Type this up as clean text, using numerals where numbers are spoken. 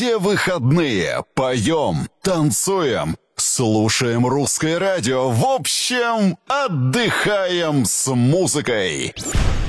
Все выходные поем, танцуем, слушаем русское радио. В общем, отдыхаем с музыкой.